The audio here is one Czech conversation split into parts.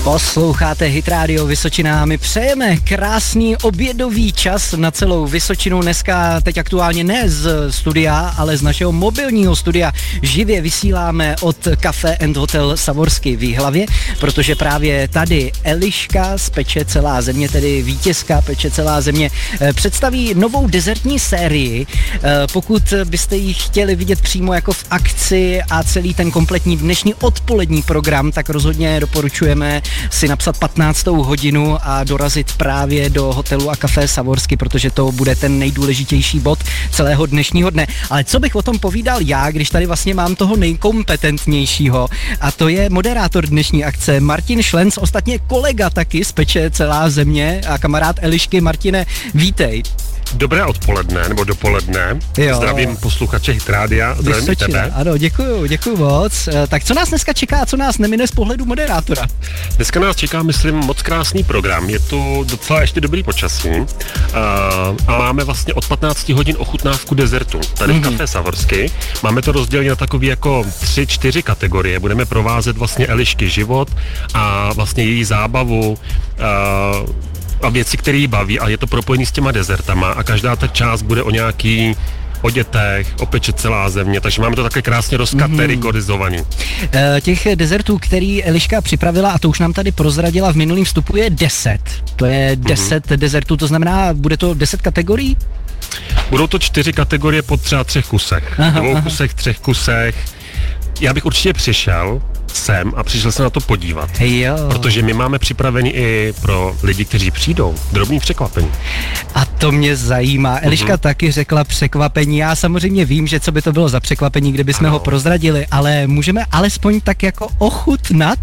Posloucháte Hit Radio Vysočina a my přejeme krásný obědový čas na celou Vysočinu. Dneska teď aktuálně ne z studia, ale z našeho mobilního studia živě vysíláme od Café & Hotel Savorsky v Jihlavě, protože právě tady Eliška z Peče celá země, tedy vítězka Peče celá země, představí novou dezertní sérii. Pokud byste ji chtěli vidět přímo jako v akci a celý ten kompletní dnešní odpolední program, tak rozhodně doporučujeme si napsat 15. hodinu a dorazit právě do hotelu a Café Savorsky, protože to bude ten nejdůležitější bod celého dnešního dne. Ale co bych o tom povídal já, když tady vlastně mám toho nejkompetentnějšího, a to je moderátor dnešní akce Martin Šlenc, ostatně kolega taky z Peče celá země a kamarád Elišky. Martine, vítej. Dobré odpoledne, nebo dopoledne. Jo. Zdravím posluchače Hit Rádia, zdravím i tebe. Ano, děkuju moc. Tak co nás dneska čeká a co nás nemine z pohledu moderátora? Dneska nás čeká, myslím, moc krásný program. Je to docela ještě dobrý počasí. A máme vlastně od 15 hodin ochutnávku dezertu. Tady v Café Savorsky. Máme to rozdělené na takový jako 3-4 kategorie. Budeme provázet vlastně Elišky život a vlastně její zábavu, a věci, které jí baví, a je to propojený s těma dezertama a každá ta část bude o dětech, o Peče celá země, takže máme to také krásně rozkategorizovaný. Těch dezertů, který Eliška připravila, a to už nám tady prozradila v minulém vstupu, je 10. To je 10 dezertů, to znamená, bude to 10 kategorií? Budou to 4 kategorie po třeba 3 kusech. 2 kusech, 3 kusech. Já bych určitě přišel sem a přišel se na to podívat. Jo. Protože my máme připravený i pro lidi, kteří přijdou, drobný překvapení. A to mě zajímá. Eliška taky řekla překvapení. Já samozřejmě vím, že co by to bylo za překvapení, kdyby jsme ho prozradili, ale můžeme alespoň tak jako ochutnat?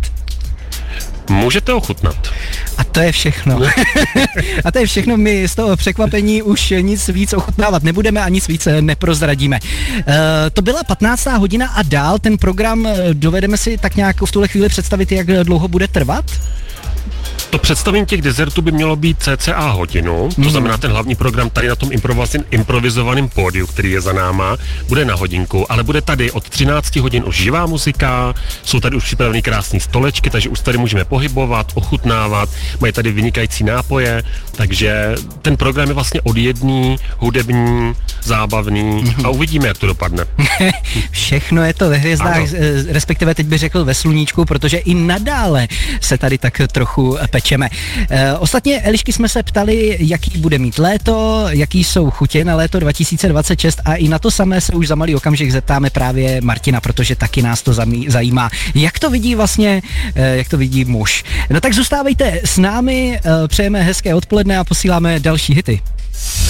Můžete ochutnat. A to je všechno. A to je všechno, my z toho překvapení už nic víc ochutnávat nebudeme a nic víc neprozradíme. To byla 15. hodina a dál ten program dovedeme si tak nějak v tuhle chvíli představit, jak dlouho bude trvat? To představení těch dezertů by mělo být cca hodinu, to znamená ten hlavní program tady na tom improvizovaném pódiu, který je za náma, bude na hodinku, ale bude tady od 13 hodin už živá muzika, jsou tady už připravený krásný stolečky, takže už tady můžeme pohybovat, ochutnávat, mají tady vynikající nápoje, takže ten program je vlastně odjedný, hudební, zábavný a uvidíme, jak to dopadne. Všechno je to ve hvězdách, respektive teď bych řekl ve sluníčku, protože i nadále se tady tak trochu pečeme. Ostatně Elišky jsme se ptali, jaký bude mít léto, jaký jsou chutě na léto 2026 a i na to samé se už za malý okamžik zeptáme právě Martina, protože taky nás to zajímá. Jak to vidí vlastně, jak to vidí muž? No tak zůstávejte s námi, přejeme hezké odpoledne a posíláme další hity.